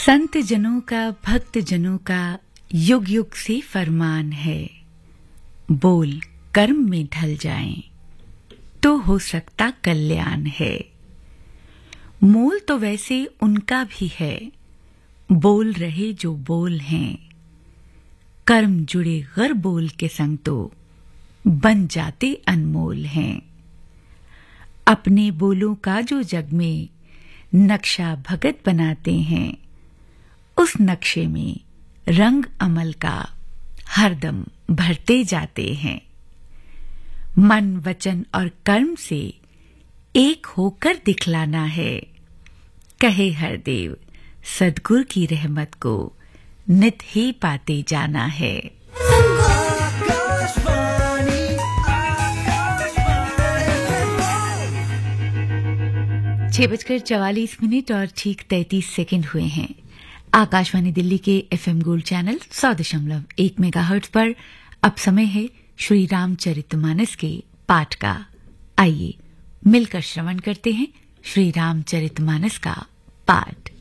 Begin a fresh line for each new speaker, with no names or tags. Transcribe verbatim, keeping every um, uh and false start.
संत जनों का, भक्त जनों का युग युग से फरमान है, बोल कर्म में ढल जाएं तो हो सकता कल्याण है। मोल तो वैसे उनका भी है, बोल रहे जो बोल हैं, कर्म जुड़े गर बोल के संग तो बन जाते अनमोल हैं। अपने बोलों का जो जग में नक्शा भगत बनाते हैं, उस नक्शे में रंग अमल का हरदम भरते जाते हैं। मन वचन और कर्म से एक होकर दिखलाना है, कहे हर देव सद्गुरु की रहमत को नित ही पाते जाना है। छह बजकर चवालीस मिनट और ठीक तैतीस सेकंड हुए हैं। आकाशवाणी दिल्ली के एफएम गोल्ड चैनल सौ दशमलव एक मेगाहर्ट्ज पर अब समय है श्री रामचरितमानस के पाठ का। आइए मिलकर श्रवण करते हैं श्री रामचरितमानस का पाठ।